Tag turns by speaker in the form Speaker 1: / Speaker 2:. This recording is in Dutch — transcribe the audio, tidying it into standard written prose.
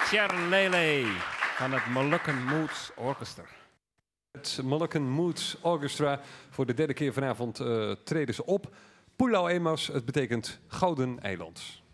Speaker 1: Sjerlele van het Moluccan Moods Orchestra.
Speaker 2: Het Moluccan Moods Orchestra. Voor de derde keer vanavond treden ze op. Pulau Emas, het betekent Gouden Eiland.